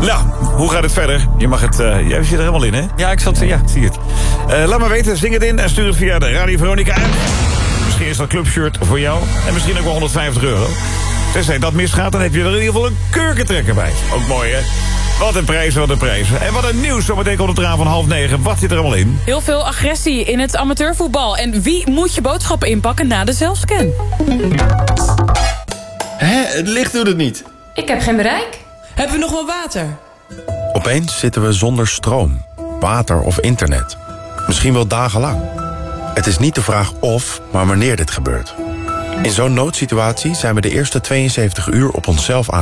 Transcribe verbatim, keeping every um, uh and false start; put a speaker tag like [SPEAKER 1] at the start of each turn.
[SPEAKER 1] Nou, hoe gaat het verder? Je mag het... Uh, jij zit er helemaal in, hè?
[SPEAKER 2] Ja, ik zat... Ja,
[SPEAKER 1] zie het. Uh, laat maar weten, zing het in en stuur het via de Radio Veronica app. Misschien is dat clubshirt voor jou. En misschien ook wel honderdvijftig euro. Tenzij dat misgaat, dan heb je er in ieder geval een kurkentrekker bij. Ook mooi, hè? Wat een prijs, wat een prijs. En wat een nieuws, zometeen komt het eraan van half negen. Wat zit er allemaal in?
[SPEAKER 3] Heel veel agressie in het amateurvoetbal. En wie moet je boodschappen inpakken na de zelfscan?
[SPEAKER 4] Hé, het licht doet het niet.
[SPEAKER 5] Ik heb geen bereik.
[SPEAKER 6] Hebben we nog wel water?
[SPEAKER 7] Opeens zitten we zonder stroom, water of internet. Misschien wel dagenlang. Het is niet de vraag of, maar wanneer dit gebeurt. In zo'n noodsituatie zijn we de eerste tweeënzeventig uur op onszelf aan.